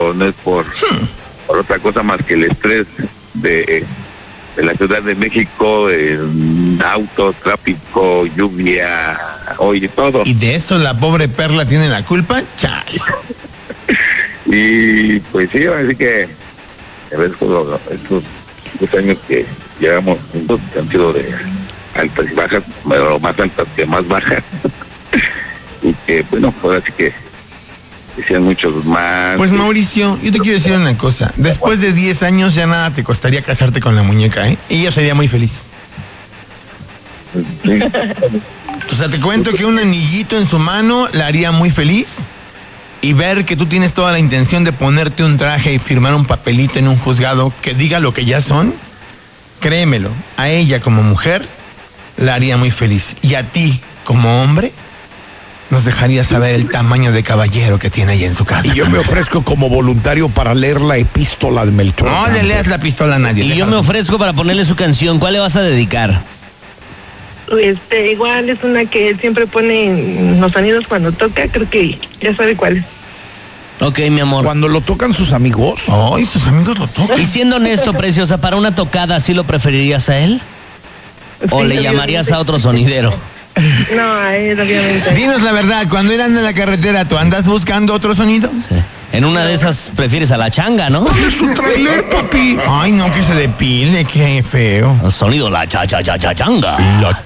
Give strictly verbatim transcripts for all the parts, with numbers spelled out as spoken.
pero no es por, hmm. por otra cosa más que el estrés de, de la Ciudad de México, el auto, tráfico, lluvia, oye, todo. ¿Y de eso la pobre Perla tiene la culpa? Chale. Y pues sí, así que estos, estos dos años que llevamos juntos han sido de altas y bajas, pero más altas que más bajas. Y que bueno, pues así que decían muchos más. Pues Mauricio, yo te quiero decir una cosa. Después de diez años ya nada te costaría casarte con la muñeca, ¿eh? Ella sería muy feliz. Sí. O sea, te cuento que un anillito en su mano la haría muy feliz. Y ver que tú tienes toda la intención de ponerte un traje y firmar un papelito en un juzgado que diga lo que ya son, créemelo, a ella como mujer la haría muy feliz. Y a ti como hombre nos dejaría saber el tamaño de caballero que tiene ella en su casa. Y yo me ofrezco como voluntario para leer la epístola de Melchor. No le leas la pistola a nadie. Y yo me ofrezco para ponerle su canción. ¿Cuál le vas a dedicar? Este, igual es una que él siempre pone en los sonidos cuando toca, creo que ya sabe cuál es. Ok, mi amor. Cuando lo tocan sus amigos. Ay, sus amigos lo tocan. Y siendo honesto, preciosa, ¿para una tocada sí lo preferirías a él? ¿O Sí, le llamarías a otro sonidero? No, a él, obviamente. Dinos la verdad, cuando irán en la carretera, ¿tú andas buscando otro sonido? Sí. En una de esas prefieres a la changa, ¿no? Es su trailer, papi. Ay, no, que se depile, qué feo. Sonido la cha cha cha cha changa. La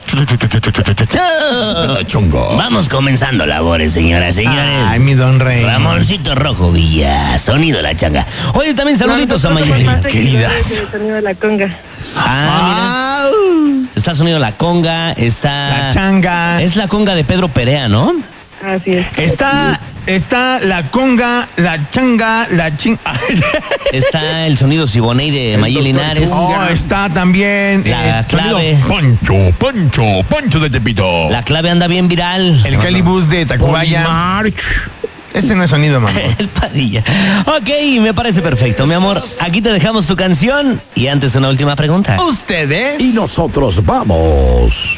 chungo. Vamos comenzando labores, señoras y señores. Ay, mi don Rey. Ramoncito Rojo Villa, sonido la changa. Oye, también saluditos a Mayeli. Queridas. El sonido de la conga. Ah, mira. Está el sonido de la conga, está... La changa. Es la conga de Pedro Perea, ¿no? Así es. Está, está la conga, la changa, la ching... Está el sonido Siboney de Mayeli Linares. Oh, está también... La eh, clave. sonido Poncho, Poncho, Poncho de Tepito. La clave anda bien viral. El Calibus de Tacubaya. March. Ese no es sonido, mamá. El Padilla. Ok, me parece perfecto, mi amor. Aquí te dejamos tu canción. Y antes una última pregunta. ¿Ustedes? Y nosotros vamos.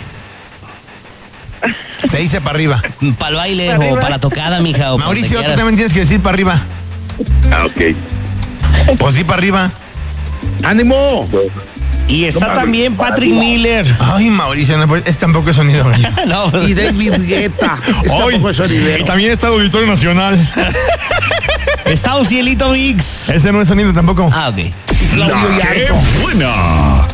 Se dice para arriba. ¿Para el baile ¿Para o arriba? para la tocada, mija? O Mauricio, donde tú quieras. también tienes que decir para arriba. Ah, ok. Pues sí, para arriba. ¡Ánimo! Y está también Patrick Miller. Ay, Mauricio, no, pues, es tampoco es sonido. No, pues, Y David Guetta. Es tampoco es sonidero. Y también está el Auditorio Nacional. está Ocielito Mix. Ese no es sonido tampoco. Ah, ok. Claudio ¡Qué Yarto. buena!